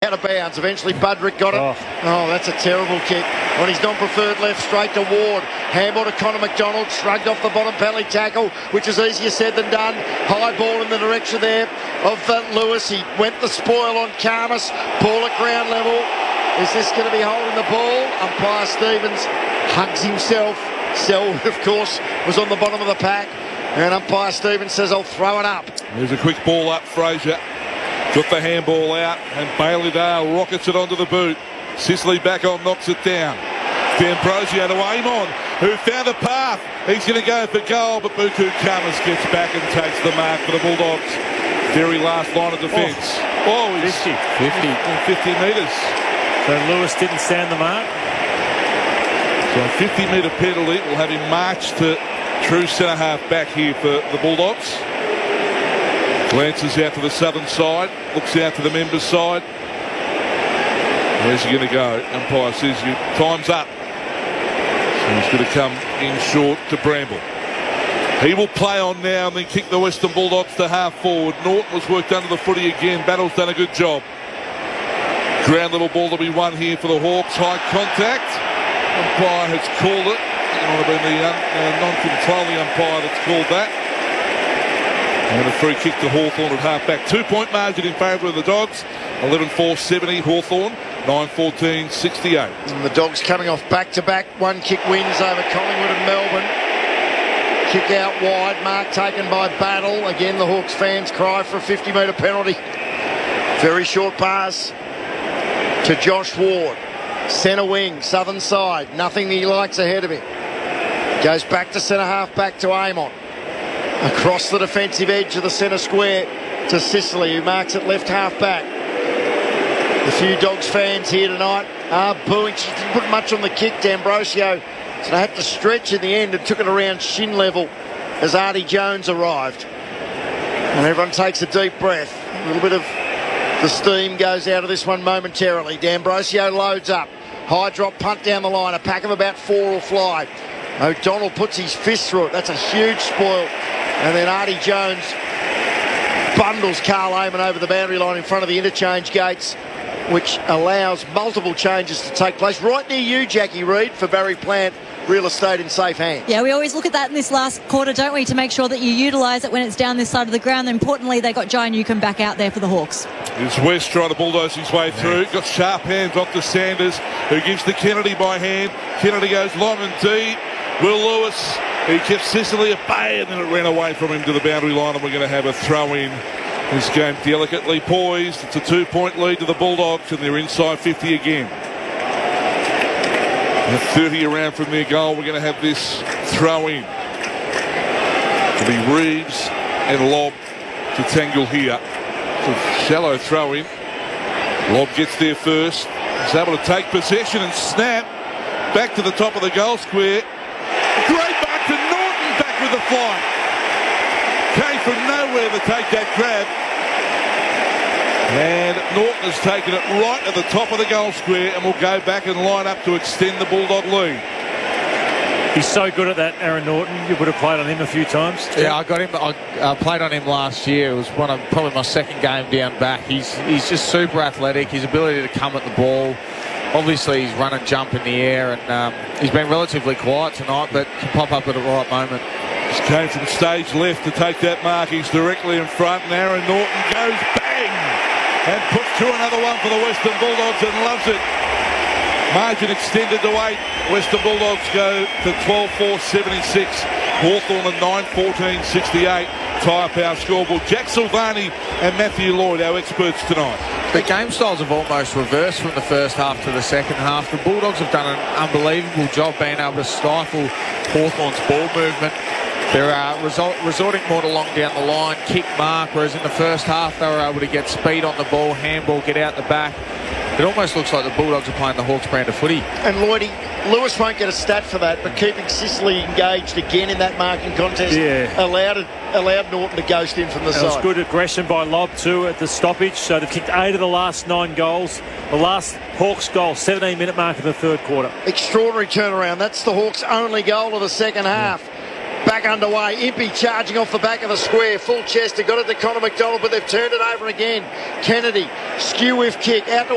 out of bounds. Eventually Budrick got it. Oh, that's a terrible kick. On his non-preferred left, straight to Ward. Handball to Connor McDonald, shrugged off the bottom penalty tackle, which is easier said than done. High ball in the direction there of Lewis. He went the spoil on Karmas. Ball at ground level. Is this going to be holding the ball? Umpire Stevens hugs himself. Selwood, of course, was on the bottom of the pack. And umpire Stevens says, I'll throw it up. There's a quick ball up, Fraser. Got the handball out, and Bailey Dale rockets it onto the boot. Sicily back on, knocks it down. D'Ambrosio to Amon, who found a path. He's going to go for goal, but Buku Karmas gets back and takes the mark for the Bulldogs. Very last line of defence. He's 50 metres. So Lewis didn't stand the mark. So a 50-metre penalty will have him march to true centre-half back here for the Bulldogs. Glances out to the southern side, looks out to the members' side. Where's he going to go? Umpire says time's up. So he's going to come in short to Bramble. He will play on now and then kick the Western Bulldogs to half forward. Norton was worked under the footy again. Battle's done a good job. Ground little ball to be won here for the Hawks. High contact. Umpire has called it. It might have been the non-controlling umpire that's called that. And a free kick to Hawthorn at half-back. 2-point margin in favour of the Dogs. 11-4-70 Hawthorn. 9-14-68. And the Dogs coming off back-to-back one-kick wins over Collingwood and Melbourne. Kick out wide. Mark taken by Battle. Again, the Hawks fans cry for a 50-metre penalty. Very short pass to Josh Ward. Centre wing, southern side. Nothing he likes ahead of him. Goes back to centre half, back to Amon. Across the defensive edge of the centre square to Sicily, who marks it left half back. A few Dogs fans here tonight are booing. She didn't put much on the kick, D'Ambrosio. So they had to stretch in the end and took it around shin level as Artie Jones arrived. And everyone takes a deep breath. A little bit of the steam goes out of this one momentarily. D'Ambrosio loads up. High drop punt down the line. A pack of about 4 will fly. O'Donnell puts his fist through it. That's a huge spoil. And then Artie Jones bundles Carl Amon over the boundary line in front of the interchange gates, which allows multiple changes to take place. Right near you, Jackie Reid, for Barry Plant Real Estate in safe hands. Yeah, we always look at that in this last quarter, don't we, to make sure that you utilise it when it's down this side of the ground. And importantly, they got Jai Newcombe back out there for the Hawks. Here's West trying to bulldoze his way through. Got sharp hands off to Sanders, who gives to Kennedy by hand. Kennedy goes long and deep. Will Lewis, he kept Sicily at bay, and then it ran away from him to the boundary line, and we're going to have a throw in. This game delicately poised. It's a 2-point lead to the Bulldogs, and they're inside 50 again. And 30 around from their goal. We're going to have this throw in. It'll be Reeves and Lobb to tangle here. It's a shallow throw in. Lobb gets there first. He's able to take possession and snap back to the top of the goal square. Great back to Norton, back with the fly. Came from nowhere to take that grab. And Norton has taken it right at the top of the goal square and will go back and line up to extend the Bulldog lead. He's so good at that, Aaron Norton. You would have played on him a few times. Yeah, I got him. I played on him last year. It was probably my second game down back. He's just super athletic. His ability to come at the ball. Obviously, he's run and jump in the air, and he's been relatively quiet tonight, but can pop up at the right moment. Just came from stage left to take that mark. He's directly in front, and Aaron Norton goes bang and puts through another one for the Western Bulldogs and loves it. Margin extended to 8. Western Bulldogs go to 12-4-76. Hawthorn at 9-14-68. Tyre Power scoreboard. Jack Silvani and Matthew Lloyd, our experts tonight. The game styles have almost reversed from the first half to the second half. The Bulldogs have done an unbelievable job being able to stifle Hawthorn's ball movement. They're resorting more to long down the line, kick mark, whereas in the first half they were able to get speed on the ball, handball, get out the back. It almost looks like the Bulldogs are playing the Hawks brand of footy. And Lloydie, Lewis won't get a stat for that, but keeping Sicily engaged again in that marking contest allowed Norton to ghost in from the side. It was good aggression by Lobb too at the stoppage. So they've kicked 8 of the last 9 goals. The last Hawks goal, 17-minute mark of the third quarter. Extraordinary turnaround. That's the Hawks' only goal of the second half. Back underway. Impey charging off the back of the square. Full chest. Got it to Connor McDonald, but they've turned it over again. Kennedy, skew whiff kick out to